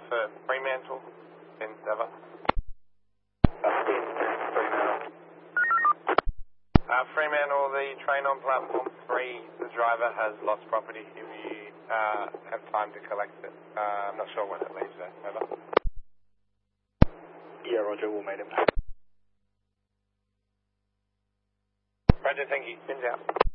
for Fremantle in Sever. Fremantle, the train on platform 3, the driver has lost property. If you have time to collect it. I'm not sure when it leaves there. Over. Yeah, Roger, we'll meet him. Roger, thank you. Spins out.